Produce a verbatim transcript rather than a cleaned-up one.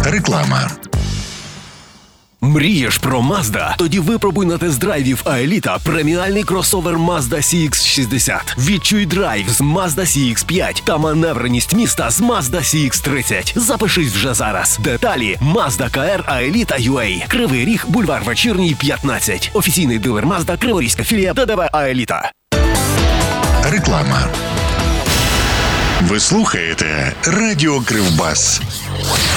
Реклама. Мрієш про Mazda? Тоді випробуй на тест-драйві в Аеліта преміальний кросовер Mazda сі ікс шістдесят. Відчуй драйв з Mazda сі ікс п'ять та маневреність міста з Mazda сі ікс тридцять. Запишись вже зараз. Деталі Mazda ка ар Аеліта ю ей. Кривий Ріг, бульвар Вечірній, п'ятнадцять. Офіційний дилер Mazda, Криворізька філія ТДВ Аеліта. Реклама. Ви слухаєте Радіо Кривбас.